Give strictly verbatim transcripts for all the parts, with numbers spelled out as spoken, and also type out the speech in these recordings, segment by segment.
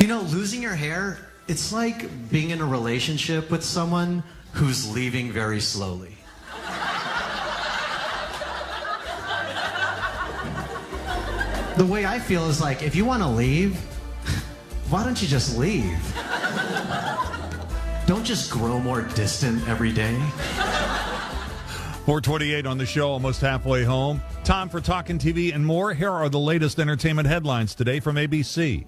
You know, losing your hair, it's like being in a relationship with someone who's leaving very slowly. The way I feel is like, if you want to leave, why don't you just leave? Don't just grow more distant every day. four twenty-eight on the show, almost halfway home. Time for Talkin' T V and more. Here are the latest entertainment headlines today from A B C.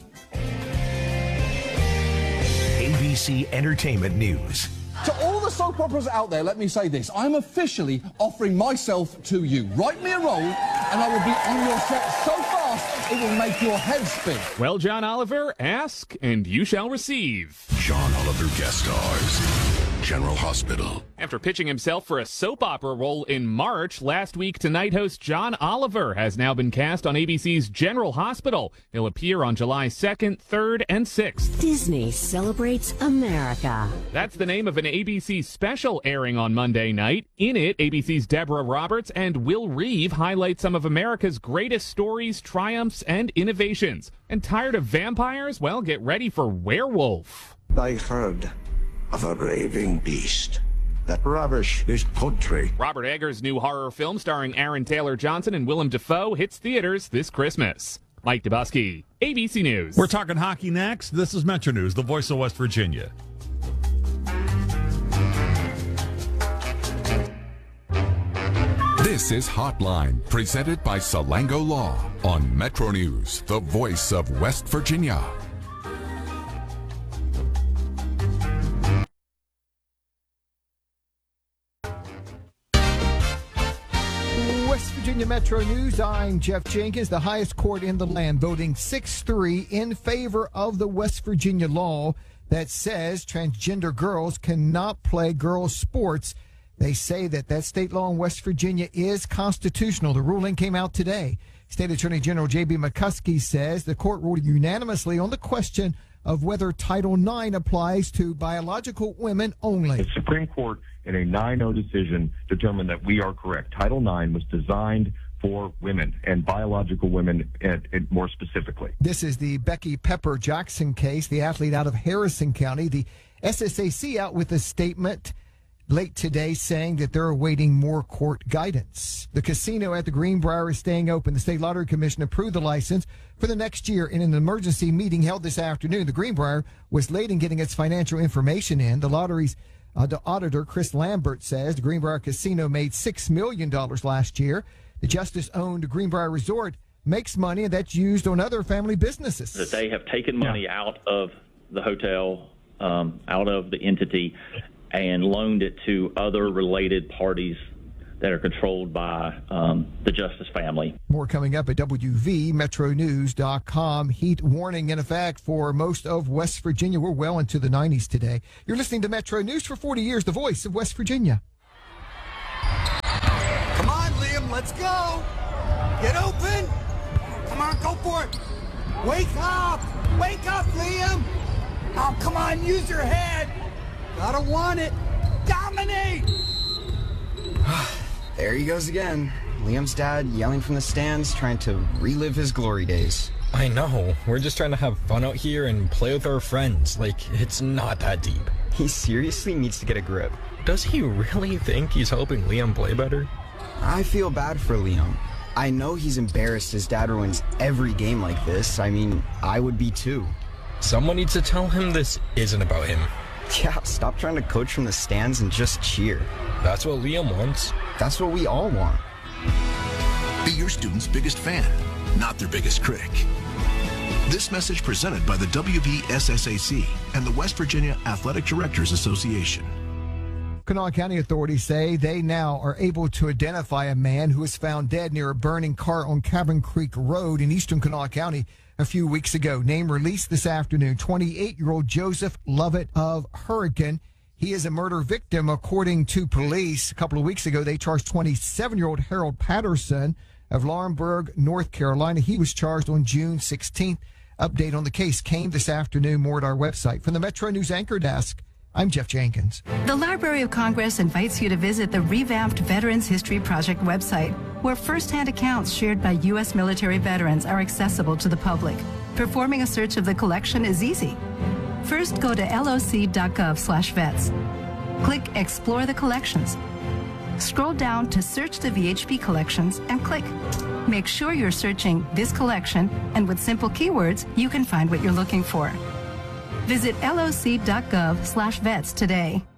A B C Entertainment News. To all the soap operas out there, let me say this. I'm officially offering myself to you. Write me a role, and I will be on your set so fast it will make your head spin. Well, John Oliver, ask and you shall receive. John Oliver guest stars. General Hospital. After pitching himself for a soap opera role in March, last week Tonight host John Oliver has now been cast on A B C's General Hospital. He'll appear on July second, third, and sixth. Disney celebrates America. That's the name of an A B C special airing on Monday night. In it, A B C's Deborah Roberts and Will Reeve highlight some of America's greatest stories, triumphs, and innovations. And tired of vampires? Well, get ready for Werewolf. I heard of a raving beast that ravish this country. Robert Eggers' new horror film starring Aaron Taylor Johnson and Willem Dafoe hits theaters this Christmas. Mike Dubusky, A B C News. We're talking hockey next. This is Metro News, the voice of West Virginia. This is Hotline, presented by Salango Law on Metro News, the voice of West Virginia. West Virginia Metro News, I'm Jeff Jenkins. The highest court in the land voting six three in favor of the West Virginia law that says transgender girls cannot play girls' sports. They say that that state law in West Virginia is constitutional. The ruling came out today. State Attorney General J B McCuskey says the court ruled unanimously on the question of whether Title nine applies to biological women only. The Supreme Court, in a nine oh decision, determined that we are correct. Title nine was designed for women and biological women and, and more specifically. This is the Becky Pepper Jackson case, the athlete out of Harrison County. The S S A C out with a statement late today saying that they're awaiting more court guidance. The casino at the Greenbrier is staying open. The State Lottery Commission approved the license for the next year in an emergency meeting held this afternoon. The Greenbrier was late in getting its financial information in. The lottery's uh, the auditor, Chris Lambert, says the Greenbrier Casino made six million dollars last year. The Justice-owned Greenbrier Resort makes money, and that's used on other family businesses. That they have taken money yeah. out of the hotel, um, out of the entity, and loaned it to other related parties that are controlled by um, the Justice family. More coming up at W V Metro News dot com. Heat warning in effect for most of West Virginia. We're well into the nineties today. You're listening to Metro News for forty years, the voice of West Virginia. Come on, Liam, let's go. Get open. Come on, go for it. Wake up. Wake up, Liam. Oh, come on, use your head. Gotta want it. Dominate! There he goes again. Liam's dad yelling from the stands, trying to relive his glory days. I know. We're just trying to have fun out here and play with our friends. Like, it's not that deep. He seriously needs to get a grip. Does he really think he's helping Liam play better? I feel bad for Liam. I know he's embarrassed his dad ruins every game like this. I mean, I would be too. Someone needs to tell him this isn't about him. Yeah, stop trying to coach from the stands and just cheer. That's what Liam wants. That's what we all want. Be your student's biggest fan, not their biggest critic. This message presented by the W V S S A C and the West Virginia Athletic Directors Association. Kanawha County authorities say they now are able to identify a man who was found dead near a burning car on Cabin Creek Road in eastern Kanawha County a few weeks ago. Name released this afternoon, twenty-eight-year-old Joseph Lovett of Hurricane. He is a murder victim, according to police. A couple of weeks ago, they charged twenty-seven-year-old Harold Patterson of Laurinburg, North Carolina. He was charged on June sixteenth. Update on the case came this afternoon. More at our website. From the Metro News Anchor Desk, I'm Jeff Jenkins. The Library of Congress invites you to visit the revamped Veterans History Project website, where firsthand accounts shared by U S military veterans are accessible to the public. Performing a search of the collection is easy. First, go to loc.gov slash vets. Click Explore the Collections. Scroll down to Search the V H P collections and click. Make sure you're searching this collection, and with simple keywords, you can find what you're looking for. Visit loc.gov slash vets today.